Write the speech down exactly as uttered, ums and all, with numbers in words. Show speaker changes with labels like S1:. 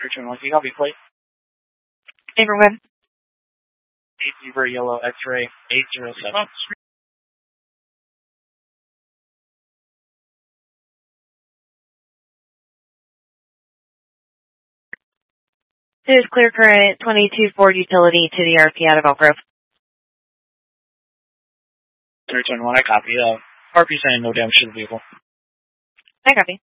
S1: Return one, can you copy plate?
S2: Neighborhood.
S1: eight zero Yellow X-ray eight zero seven.
S2: This is clear current twenty-two Ford utility to the R P out of Elk Grove.
S1: Return one, I copy. Uh, R P saying no damage to the vehicle.
S2: I copy.